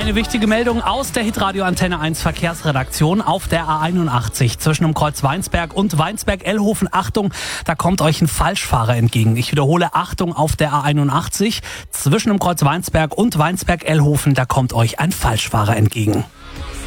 Eine wichtige Meldung aus der Hitradio Antenne 1 Verkehrsredaktion auf der A81 zwischen dem Kreuz Weinsberg und Weinsberg-Ellhofen. Achtung, da kommt euch ein Falschfahrer entgegen. Ich wiederhole, Achtung auf der A81 zwischen dem Kreuz Weinsberg und Weinsberg-Ellhofen, da kommt euch ein Falschfahrer entgegen.